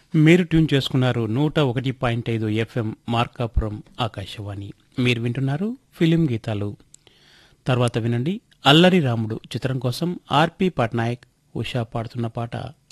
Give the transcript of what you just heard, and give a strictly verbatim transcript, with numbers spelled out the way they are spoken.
మీరు ట్యూన్ చేసుకున్నారు నూట ఒకటి పాయింట్ ఐదు ఎఫ్ఎం మార్కాపురం ఆకాశవాణి. మీరు వింటున్నారు ఫిలిం గీతాలు. తర్వాత వినండి అల్లరి రాముడు చిత్రం కోసం ఆర్పి పట్నాయక్, ఉషా పాడుతున్న పాట